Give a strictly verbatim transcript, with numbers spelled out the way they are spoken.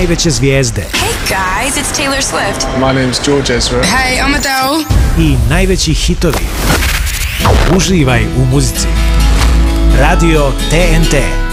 najveće zvijezde. Hey guys, it's Taylor Swift. My name's George Ezra. Hey, I'm Adele. I najveći hitovi. Uživaj u muzici. Radio T N T.